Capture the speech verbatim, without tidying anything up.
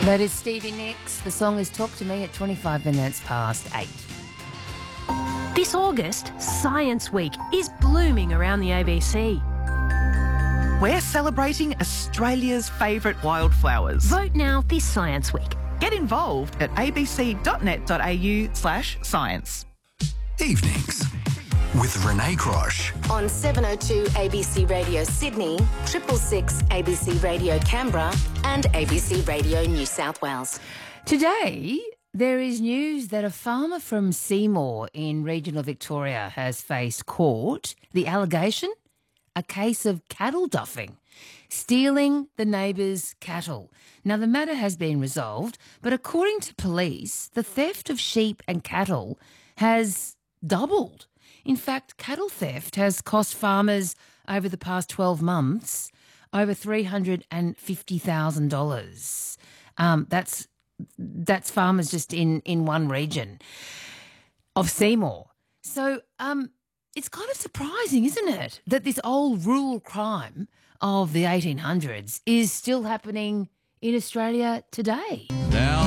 That is Stevie Nicks. The song is Talk to Me at twenty-five minutes past eight. This August, Science Week is blooming around the A B C. We're celebrating Australia's favourite wildflowers. Vote now this Science Week. Get involved at abc.net.au slash science. Evenings with Renee Crosh. On seven oh two A B C Radio Sydney, triple six A B C Radio Canberra and A B C Radio New South Wales. Today, there is news that a farmer from Seymour in regional Victoria has faced court. The allegation? A case of cattle duffing, stealing the neighbour's cattle. Now, the matter has been resolved, but according to police, the theft of sheep and cattle has doubled. In fact, cattle theft has cost farmers over the past twelve months over three hundred fifty thousand dollars. Um, that's that's farmers just in, in one region of Seymour. So um, it's kind of surprising, isn't it, that this old rural crime of the eighteen hundreds is still happening in Australia today. Now